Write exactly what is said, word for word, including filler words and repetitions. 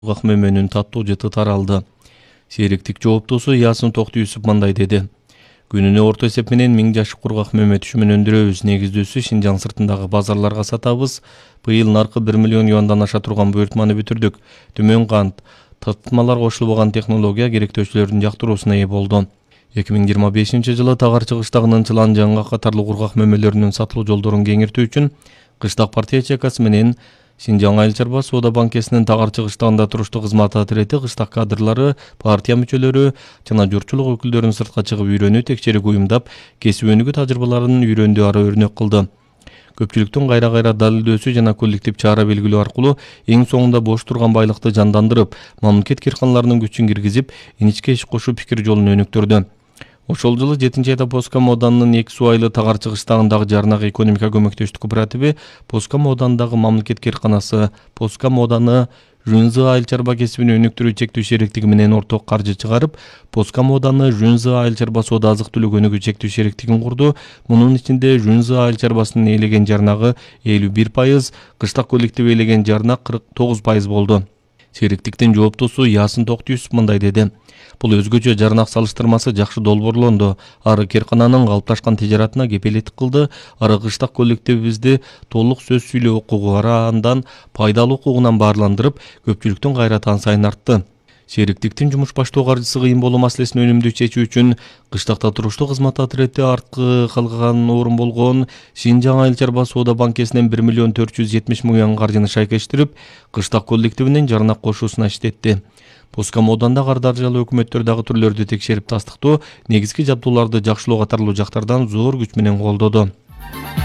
Мөмөнүн таттуу жыты таралды. Сериктик жооптосу Ясын Токтуюсуп мындай деди. Күнүнө орто эсеп менен миң жаш кургак мөмө түшүмүн өндүрөбүз. Негиздөөсү Шинжаң сыртындагы базарларга сатабыз. Быйыл наркы бир миллион юандан аша турган буйртманы бүтүрдүк. Төмөн кант, татытмалар кошулбаган технология керектөөчүлөрдүн жактыруусуна ээ болду. эки миң жыйырма бешинчи жылы Тагар чыгыштагынын Чылан жаңга катарлуу кургак мөмөлөрүнүн сатылуу жолдорун кеңиртүү үчүн Кыштак партия чекасы менен Шинжаң Айыл чарба соода банкесинин Тагар чыгыштагында туруштуу кызмат атырети кыштак кадрлары, партия мүчөлөрү жана журтчулук өкүлдөрүн сыртка чыгып үйрөнүү, текшерүү уюмдап, кесип өнүгүү тажрыйбаларын үйрөндү ары өрнөк кылды. Көпчүлүктүн кайра-кайра далилдөөсү жана коллектив чара белгилөө аркылуу эң соңунда бош турган байлыкты жандандырып, мамлекет кирканаларынын күчүн киргизип, иничке иш кошуу пикир жолун өнүктүрдү. Ошол жылы жетинчи этап Поскам оданынын эки суу айылы Тагар чыгыштагындагы Жарнак экономика көмөктөштүк кооперативи Поскам оданындагы мамлекет кирканасы Поскам оданы Жүнзы айыл чарба кесибин өнүктүрүү чектүү шериктиги менен орток каржы чыгарып, Поскам оданы Жүнзы айыл чарба соода азык түлүк өнүгүү чектүү шериктигин курду. Мунун ичинде Жүнзы айыл чарбасынын ээлеген жарнагы элүү бир пайыз, кыштак коллективи ээлеген жарнак кырк тогуз пайыз болду. Шериктиктин жооптосу Ясын Токтуюсуп мындай деди. Бул өзгөчө жарнак салыштырмасы жакшы долбоорлонду. Ары киркананын калыпташкан тижаратына кепелеттик кылды. Ары кыштак коллективибизди толук сөз сүйлөө укугу ара андан пайдалуу укугунан баарландырып, көпчүлүктүн кайраты ан сайын артты. Шериктиктин жумуш баштоо каржысы кыйын болуу маселесин өнүмдүү чечүү үчүн кыштакта туруштуу кызмат атырети арткы калган орун болгон Шинжаң Айыл чарба соода банкесинен бир миллион төрт жүз жетимиш миң юан каржыны шайкештирип, кыштак коллективинин жарнак кошуусуна иштетти. Поскам оданында кар дарыжалуу өкмөттөр дагы түрлөрдү текшерип тастыктоо, негизги жабдууларды жакшылоо катарлуу жактардан зор күч менен колдоду.